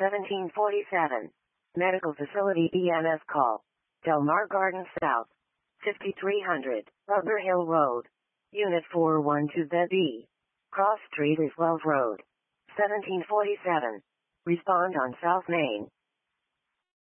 1747. Medical Facility EMS call. Del Mar Garden South. 5300, Rubber Hill Road. Unit 412 Bed B. Cross Street is Wells Road. 1747. Respond on South Main.